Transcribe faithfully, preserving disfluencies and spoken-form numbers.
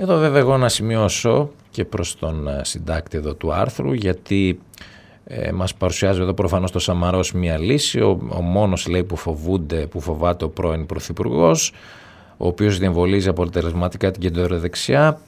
Εδώ βέβαια εγώ να σημειώσω και προς τον συντάκτη εδώ του άρθρου, γιατί ε, μας παρουσιάζει εδώ προφανώς το Σαμαρός μία λύση, ο, ο μόνος λέει που φοβούνται, που φοβάται ο πρώην πρωθυπουργός, ο οποίος διεμβολίζει αποτελεσματικά την κεντροδεξιά.